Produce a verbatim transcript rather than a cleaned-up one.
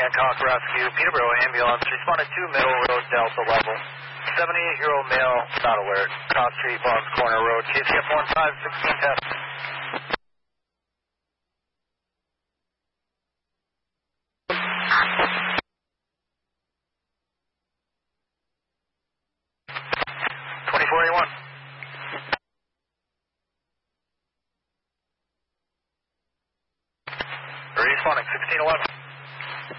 Hancock Rescue, Peterborough Ambulance, responded to Middle Road Delta level. seventy-eight-year-old male, not alert. Cross Street, Bonds Corner Road, K C F one five one six test. twenty-four eighty-one. Responding sixteen eleven.